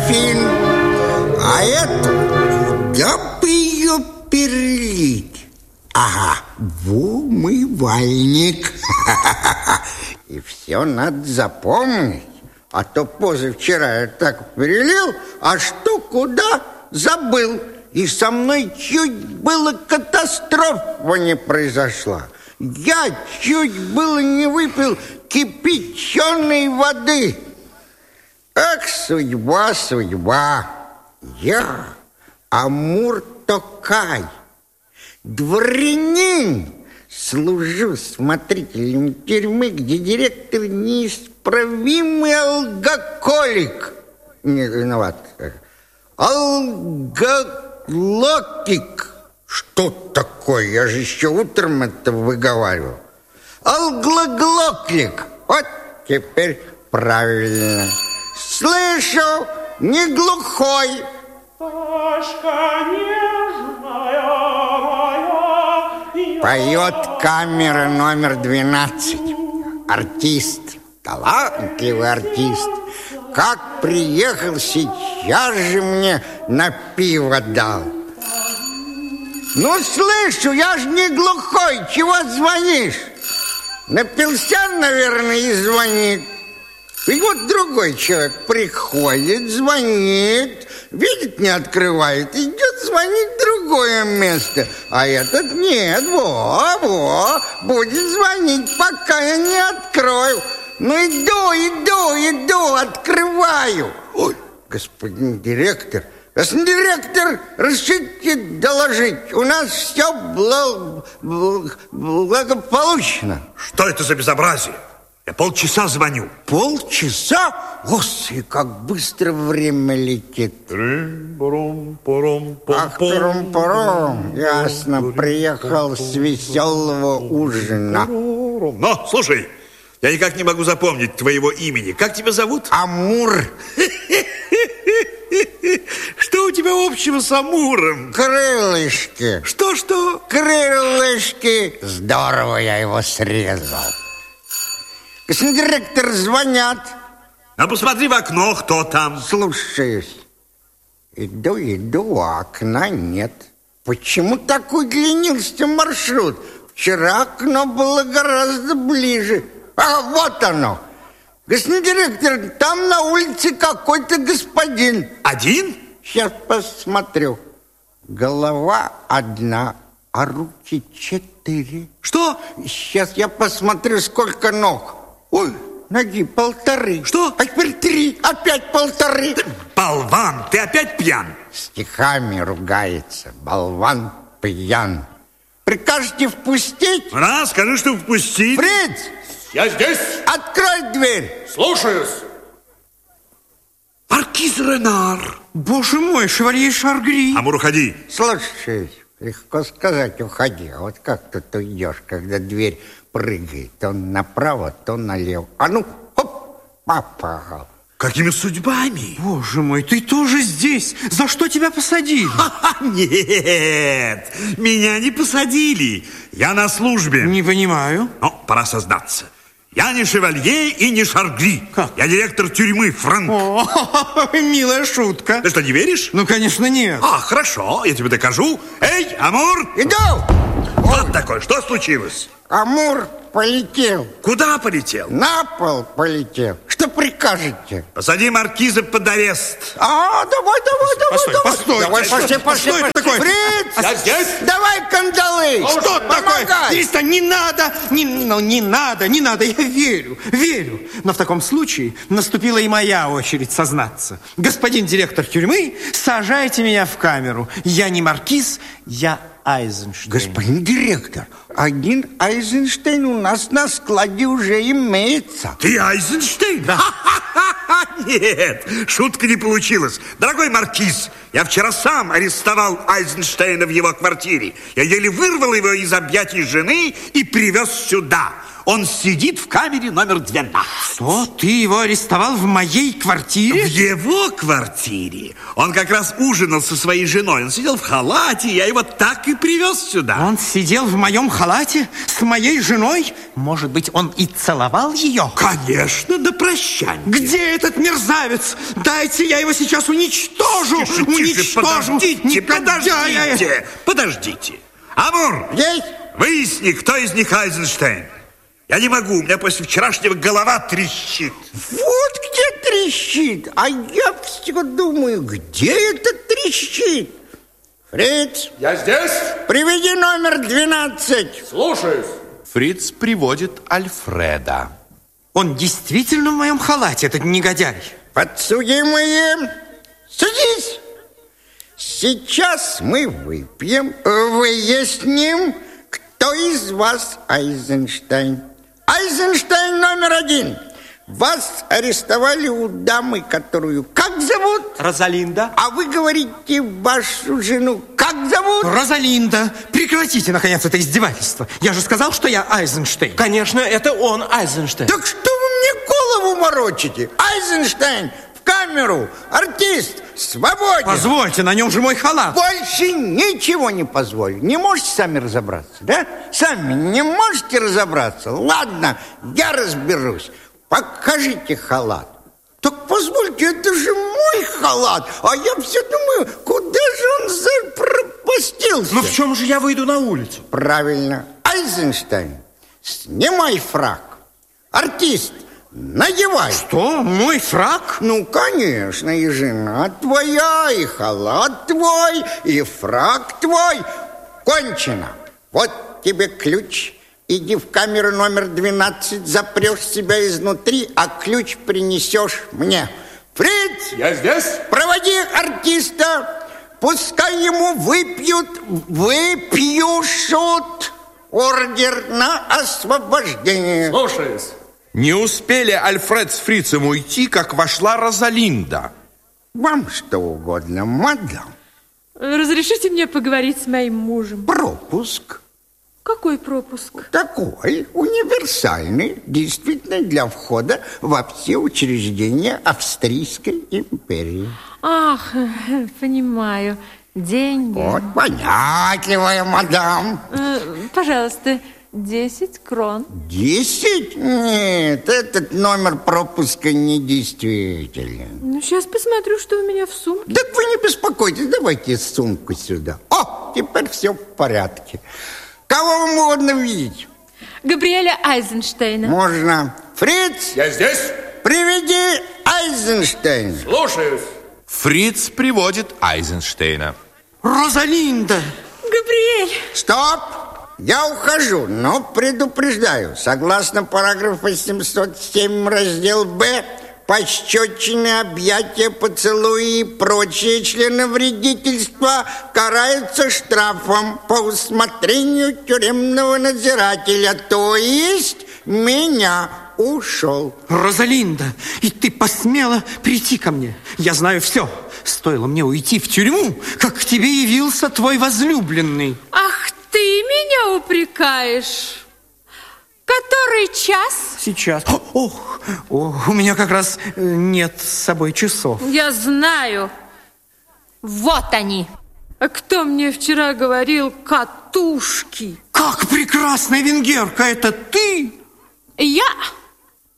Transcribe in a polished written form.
графин. А эту куда бы ее перелить? Ага, в умывальник. И все надо запомнить. А то позавчера я так перелил, а что куда забыл. И со мной чуть было катастрофа не произошла. Я чуть было не выпил кипяченой воды. Ах, судьба, судьба. Я Амур Токай, дворянин, служу смотрителем тюрьмы, где директор неисправимый алкоголик. Не виноват. Алголокик. Что такое? Я же еще утром это выговаривал. Алглоглоклик. Вот теперь правильно. Слышу, не глухой. Пташка нежная моя. Поет камера номер 12. Артист, талантливый артист. Как приехал, сейчас же мне на пиво дал. Ну, слышу, я ж не глухой, чего звонишь? Напился, наверное, и звонит. И вот другой человек приходит, звонит, видит, не открывает, идет звонить в другое место. А этот нет, будет звонить, пока я не открою. Ну, иду, открываю. Ой, господин директор, разрешите доложить, у нас все благополучно. Что это за безобразие? Я полчаса звоню. Полчаса? Господи, как быстро время летит. Ах, трум-пором. Ясно, приехал с веселого ужина. Но, слушай, я никак не могу запомнить твоего имени. Как тебя зовут? Амур. Что у тебя общего с Амуром? Крылышки. Что? Крылышки. Здорово я его срезал. Господин директор, звонят. А посмотри в окно, кто там. Слушаюсь. Иду, а окна нет. Почему так удлинился маршрут? Вчера окно было гораздо ближе. А вот оно. Господин директор, там на улице какой-то господин. Один? Сейчас посмотрю. Голова одна, а руки 4. Что? Сейчас я посмотрю, сколько ног. Ой, ноги 1,5. Что? А теперь 3, опять 1,5. Болван, ты опять пьян. Стихами ругается, болван пьян. Прикажете впустить? Скажи, что впустить. Фриц! Я здесь. Открой дверь. Слушаюсь. Маркиз Ренар. Боже мой, шевалье Шаргри. Амур, уходи. Слушай, легко сказать, уходи. А вот как тут уйдешь, когда дверь прыгает? То направо, то налево. А ну, хоп, попал. Какими судьбами? Боже мой, ты тоже здесь. За что тебя посадили? Нет, меня не посадили. Я на службе. Не понимаю. Но пора сознаться. Я не шевалье и не Шаргри. Как? Я директор тюрьмы, Франк. О, милая шутка. Ты что, не веришь? Ну, конечно, нет. Хорошо, я тебе докажу. Эй, Амур! Иду! Вот такой, что случилось? Амур полетел. Куда полетел? На пол полетел. Что прикажете? Посади маркиза под арест. Давай. Постой. Давай, пошли. Что это такое? Фриц! Я здесь. Давай кандалы. Что такое? Перестань, не надо, не надо, я верю. Но в таком случае наступила и моя очередь сознаться. Господин директор тюрьмы, сажайте меня в камеру. Я не маркиз, я Айзенштейн. Господин директор, один Айзенштейн у нас на складе уже имеется. Ты Айзенштейн? Да. Нет, шутка не получилась. Дорогой маркиз, я вчера сам арестовал Айзенштейна в его квартире. Я еле вырвал его из объятий жены и привез сюда. Он сидит в камере номер 12. Что? Ты его арестовал в моей квартире? В его квартире. Он как раз ужинал со своей женой. Он сидел в халате, я его так и привез сюда. Он сидел в моем халате с моей женой? Может быть, он и целовал ее? Конечно, до прощания. Где этот мерзавец? Дайте, я его сейчас уничтожу. Тише, подождите. Амур, Есть? выясни, кто из них Айзенштейн. Я не могу, у меня после вчерашнего голова трещит. Вот где трещит. А я все думаю, где это трещит? Фриц, Я здесь. приведи номер 12. Слушаюсь. Фриц приводит Альфреда. Он действительно в моем халате, этот негодяй. Подсудимые, садись. Сейчас мы выясним, кто из вас Айзенштейн. Айзенштейн номер 1. Вас арестовали у дамы, которую как зовут? Розалинда. А вы говорите вашу жену как зовут? Розалинда, прекратите, наконец, это издевательство. Я же сказал, что я Айзенштейн. Конечно, это он, Айзенштейн. Так что вы мне голову морочите? Айзенштейн, в камеру, артист, свободен. Позвольте, на нем же мой халат. Больше ничего не позволю. Не можете сами разобраться, да? Сами не можете разобраться? Ладно, я разберусь. Покажите халат. Так позвольте, это же мой халат. А я все думаю, куда же он запропастился? Ну в чем же я выйду на улицу? Правильно. Айзенштейн, снимай фрак. Артист, надевай. Что? Мой фрак? Ну, конечно, и жена твоя, и халат твой, и фрак твой. Кончено. Вот тебе ключ. Иди в камеру номер 12, запрешь себя изнутри, а ключ принесешь мне. Фриц! Я здесь. Проводи артиста. Пускай ему выпьют ордер на освобождение. Слушаюсь. Не успели Альфред с Фрицем уйти, как вошла Розалинда. Вам что угодно, мадам. Разрешите мне поговорить с моим мужем? Пропуск. Какой пропуск? Такой универсальный, действительно для входа во все учреждения Австрийской империи. Ах, понимаю. Деньги. Вот понятливая мадам. Пожалуйста, 10 крон. 10? Нет, этот номер пропуска недействителен. Ну, сейчас посмотрю, что у меня в сумке. Так вы не беспокойтесь, давайте сумку сюда. О, теперь все в порядке. Кого вам угодно видеть? Габриэля Айзенштейна. Можно. Фриц, Я здесь. приведи Айзенштейна. Слушаюсь. Фриц приводит Айзенштейна. Розалинда. Габриэль. Стоп! Я ухожу, но предупреждаю. Согласно параграфу 707 раздел Б, пощечины, объятия, поцелуи и прочие членовредительства караются штрафом по усмотрению тюремного надзирателя, то есть меня. Ушел. Розалинда, и ты посмела прийти ко мне. Я знаю все. Стоило мне уйти в тюрьму, как к тебе явился твой возлюбленный. Ах, ты меня упрекаешь? Который час? Сейчас. Ох, у меня как раз нет с собой часов. Я знаю. Вот они. А кто мне вчера говорил катушки? Как прекрасная венгерка, это ты? Я?